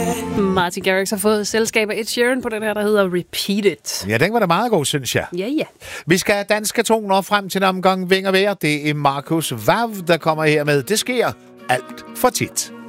Martin Garrix har fået selskab af Ed Sheeran på den her, der hedder Repeat It. Ja, den var da meget god, synes jeg. Ja, ja. Vi skal have danske toner frem til en omgang Ving og Vejr. Det er Markus Vav, der kommer her med Det sker alt for tit.